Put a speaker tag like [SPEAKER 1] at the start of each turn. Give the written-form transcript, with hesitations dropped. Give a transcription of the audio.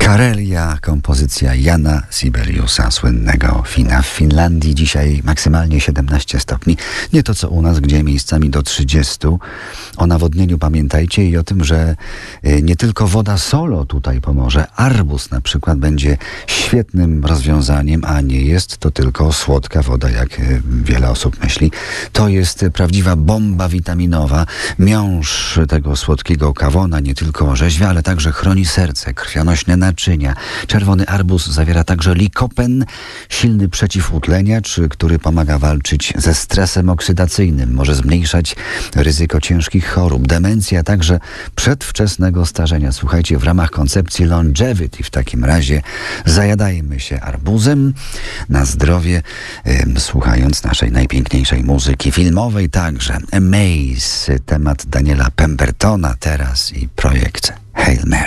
[SPEAKER 1] Karelia, kompozycja Jana Sibeliusa, słynnego Fina. W Finlandii dzisiaj maksymalnie 17 stopni. Nie to co u nas, gdzie miejscami do 30. O nawodnieniu pamiętajcie i o tym, że nie tylko woda solo tutaj pomoże. Arbuz na przykład będzie świetnym rozwiązaniem, a nie jest to tylko słodka woda, jak wiele osób myśli. To jest prawdziwa bomba witaminowa. Miąższ tego słodkiego kawona nie tylko orzeźwia, ale także chroni serce, krwionośne naczynia. Czerwony arbuz zawiera także likopen, silny przeciwutleniacz, który pomaga walczyć ze stresem oksydacyjnym. Może zmniejszać ryzyko ciężkich chorób, demencji, a także przedwczesnego starzenia. Słuchajcie, w ramach koncepcji longevity w takim razie zajadajmy się arbuzem na zdrowie, słuchając naszej najpiękniejszej muzyki filmowej także. Amaze, temat Daniela Pembertona teraz i projekt Hail Mary.